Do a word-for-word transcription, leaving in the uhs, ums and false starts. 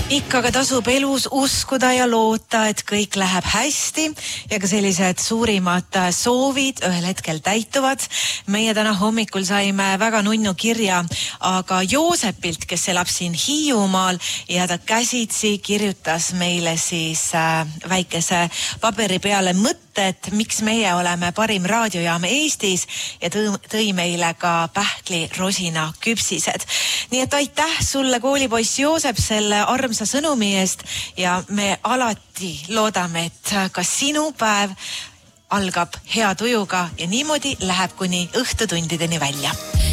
Ikka tasub elus uskuda ja loota, et kõik läheb hästi ja ka sellised suurimad soovid ühel hetkel täituvad. Meie täna hommikul saime väga nunnu kirja, aga Joosepilt, kes elab siin Hiiumaal ja ta käsitsi kirjutas meile siis väikese paberi peale mõtted, miks meie oleme parim raadiojaam Eestis ja tõi meile ka pähkli rosina küpsised. Nii et aitäh sulle, koolipoiss Joosep, selle armsa sõnumi eest ja me alati loodame, et ka sinu päev algab hea tujuga ja niimoodi läheb kuni õhtutundideni välja.